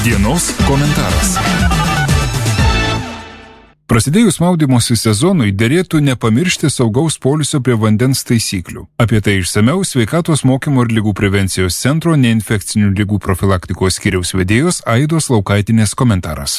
Dienos komentaras. Prasidėjus maudymosi sezonui derėtų nepamiršti saugaus poilsio prie vandens taisyklių. Apie tai išsamiau Sveikatos mokymo ir ligų prevencijos centro neinfekcinių ligų profilaktikos skyriaus vedėjos Aidos Laukaitinės komentaras.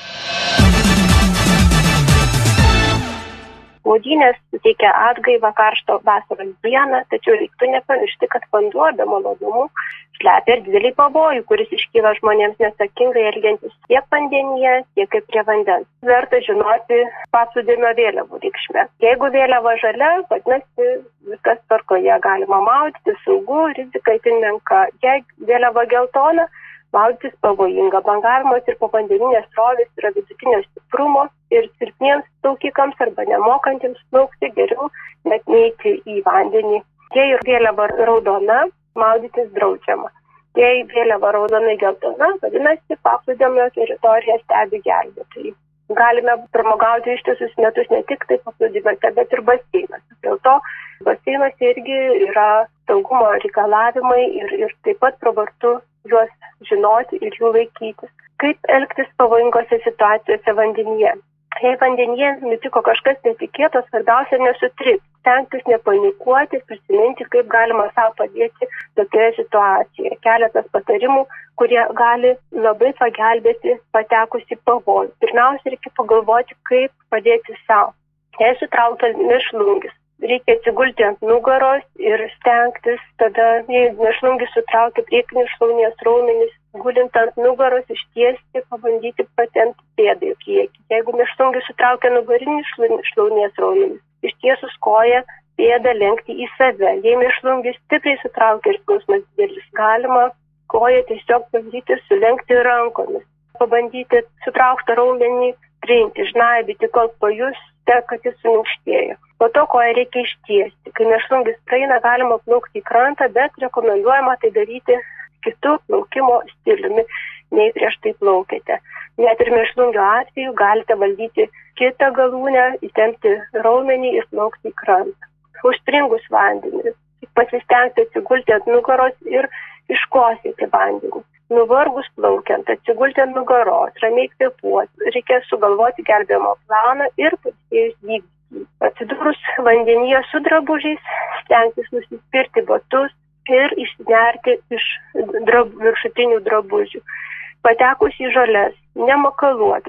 Maudynės suteikia atgaivą karšto vasaros dieną, tačiau reiktų nepamiršti, kad vanduo be malonumų slepia ir didelį pavojų, kuris iškyla žmonėms neatsakingai elgiantis tiek vandenyje, tiek ir prie vandens. Verta žinoti paplūdimio vėliavų reikšmę. Jeigu vėliava žalia, vadinasi viskas tvarkoje, galima maudyti, saugu, rizika itin menka. Jei vėliava geltona, maudytis pavojinga. Bangavimas ir povandeninės srovės yra vidutinio stiprumo ir silpniems plaukikams arba nemokantiems plaukti geriau net neiti į vandenį. Jei vėliava raudona, maudytis draudžiama. Jei vėliava raudonai geltona, vadinasi, paplūdimio teritoriją stebi gelbėtojai. Galime pramogauti ištisus metus ne tik tai paplūdimiuose, bet ir baseinuose. Dėl to baseinuose irgi yra saugumo reikalavimai ir taip pat pravartu juos žinoti ir jų laikytis. Kaip elgtis pavojingose situacijose vandenyje? Jei vandenyje nutiko kažkas netikėto, svarbiausia nesutrikti, stengtis nepanikuoti, prisiminti, kaip galima savo padėti tokioje situacijoje. Keletas patarimų, kurie gali labai pagelbėti patekus į pavojų. Pirmiausia, reikia pagalvoti, kaip padėti savo. Jei sutraukia mėšlungis, reikia atsigulti ant nugaros ir stengtis tada, jei mėšlungis sutraukia priekinės šlaunies raumenis, gulint ant nugaros ištiesti, pabandyti patempti pėdą į priekį. Jeigu mėšlungis sutraukia nugarinį šlaunies raumenis, ištiesus koją pėdą lenkti į save. Jei mėšlungis stipriai sutraukia ir skausmas didelis, galima koją tiesiog bandyti sulenkti rankomis. Pabandyti sutrauktą raumenį trinti, žnaibyti, kol pajusite, kad jis suminkštėjo. Po to koją reikia ištiesti. Kai mėšlungis praeina, galima plaukti į krantą, bet rekomenduojama tai daryti kitų plaukimo stiliumi, nei prieš tai plaukėte. Net ir mėšlungio atveju galite valdyti kitą galūnę, įtempti raumenį ir plaukti į krantą. Užstringus vandenį, pasistengti atsigulti ant nugaros ir iškosėti vandenį. Nuvargus plaukiant, atsigulti ant nugaros, ramiai kvėpuoti, reikia sugalvoti gelbėjimo planą ir pailsėjus vykdyti. Atsidūrus vandenyje su drabužiais, stengtis nusispirti batus ir išsinerti iš viršutinių drabužių. Patekus į žoles, nemakaluoti,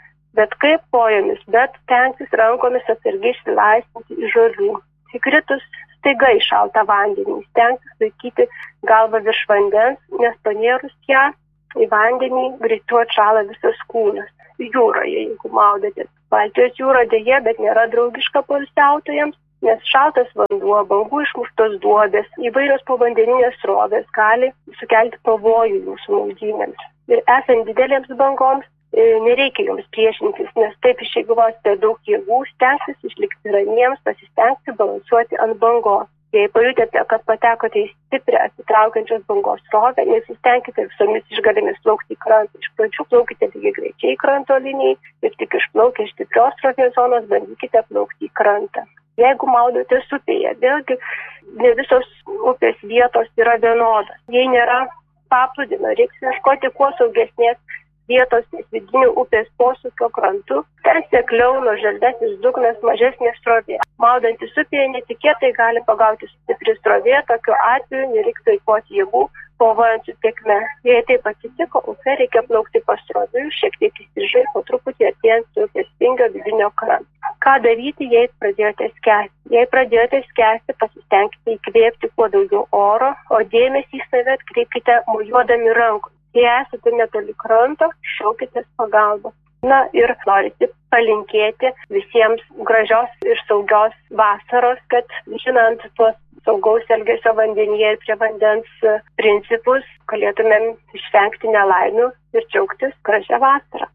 bet kaip kojomis, bet stengtis rankomis atsargiai išsilaisvinti iš žolių. Įkritus staiga į šaltą vandenį, stengtis laikyti galvą virš vandens, nes panėrus ją į vandenį greitu atšąla visas kūnas. Jūroje, jeigu maudotės. Baltijos jūra deja, bet nėra draugiška poilsiautojams, nes šaltas vanduo, bangų išmuštos duobės, įvairios povandeninės srovės gali sukelti pavojų jūsų maudynėms. Ir esant didelėms bangoms, nereikia joms priešintis, nes taip išeigvosite daug jėgų, stengsis išlikti ramiems, pasistengti balansuoti ant bangos. Jei pajutėte, kad patekote į stiprią atsitraukiančios bangos srovę, nesistengkite visomis išgalėmis plaukti į krantą. Iš pradžių plaukite lygiai greičiai kranto linijai ir tik išplaukę iš stiprios srovės zonos bandykite plaukti į krantą. Jeigu maudotės upėje, vėlgi ne visos upės vietos yra vienodos. Jei nėra paplūdimio, reiks ieškoti kuo saugesnės vietos ties vidinių upės posūkio krantu, ten sekliau nuožulesnis dugnas, mažesnė srovė. Maudantis upėje netikėtai gali pagauti stipri srovė, tokiu atveju nereiktų eikvoti jėgų, kovojant su tėkme. Jei taip atsitiko, upė reikia plaukti pasroviui, šiek tiek įstrižai, po truputį artėjant prie upės vingio vidinio kranto. Ką daryti, jei pradėjote skęsti? Jei pradėjote skęsti, pasistengkite įkvėpti kuo daugiau oro, o dėmesį į save atkreipkite mojuodami rankomis. Jei esate netoli kranto, šaukitės pagalbos. Na ir norite palinkėti visiems gražios ir saugios vasaros, kad žinant tuos saugaus elgesio vandenyje ir prie vandens principus, galėtumėm išvengti nelaimių ir džiaugtis gražią vasarą.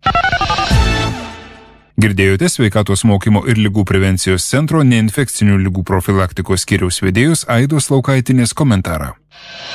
Girdėjote Sveikatos mokymo ir ligų prevencijos centro neinfekcinių ligų profilaktikos skyriaus vedėjos Aidos Laukaitinės komentarą.